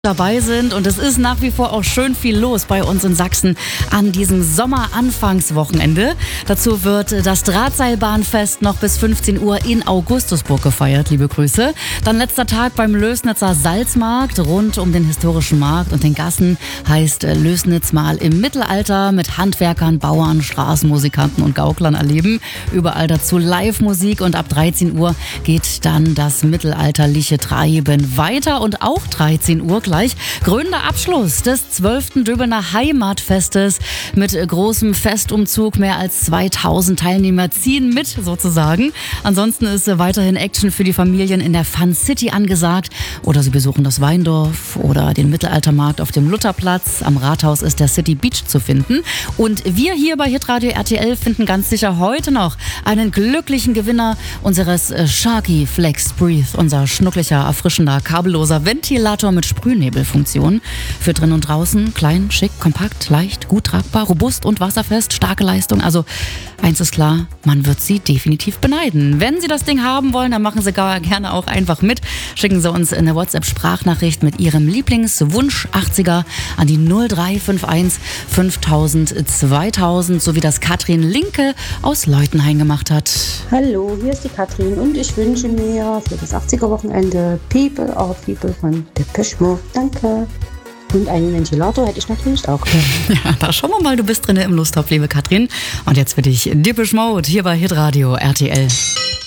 dabei sind und es ist nach wie vor auch schön viel los bei uns in Sachsen an diesem Sommeranfangswochenende. Dazu wird das Drahtseilbahnfest noch bis 15 Uhr in Augustusburg gefeiert. Liebe Grüße. Dann letzter Tag beim Lößnitzer Salzmarkt rund um den historischen Markt und den Gassen heißt Lößnitz mal im Mittelalter mit Handwerkern, Bauern, Straßenmusikanten und Gauklern erleben. Überall dazu Live-Musik und ab 13 Uhr geht dann das mittelalterliche Treiben weiter und auch 13 Uhr gleich krönender Abschluss des 12. Döbener Heimatfestes mit großem Festumzug. Mehr als 2000 Teilnehmer ziehen mit sozusagen. Ansonsten ist weiterhin Action für die Familien in der Fun City angesagt oder sie besuchen das Weindorf oder den Mittelaltermarkt auf dem Lutherplatz. Am Rathaus ist der City Beach zu finden. Und wir hier bei Hitradio RTL finden ganz sicher heute noch einen glücklichen Gewinner unseres Sharky Flex Breathe, unser schnucklicher, erfrischender, kabelloser Ventilator mit Sprühnebelfunktion. Für drin und draußen, klein, schick, kompakt, leicht, gut tragbar, robust und wasserfest, starke Leistung. Also eins ist klar, man wird sie definitiv beneiden. Wenn Sie das Ding haben wollen, dann machen Sie gerne auch einfach mit. Schicken Sie uns eine WhatsApp-Sprachnachricht mit Ihrem Lieblingswunsch 80er an die 0351 5000 2000, so wie das Katrin Linke aus Leutenhain gemacht hat. Hallo, hier ist die Katrin und ich wünsche mir für das 80er-Wochenende People are People von Depeche Mode. Danke. Und einen Ventilator hätte ich natürlich auch gerne. Ja, da schauen wir mal, du bist drin im Lustopf, liebe Katrin. Und jetzt für dich Depeche Mode hier bei Hitradio RTL.